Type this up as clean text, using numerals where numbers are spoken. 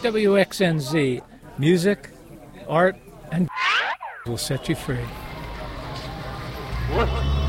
WXNZ. Music, art, and will set you free. What?